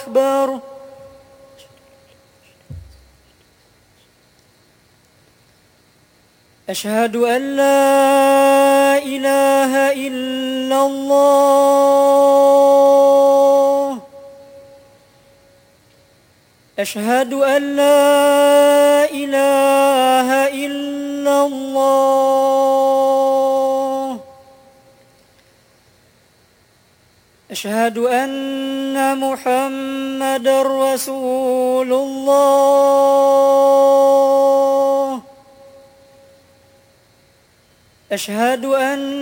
أكبر. أشهد أن لا إله إلا الله. أشهد أن لا إله إلا الله. أشهد أن محمدًا رسول الله. أشهد أن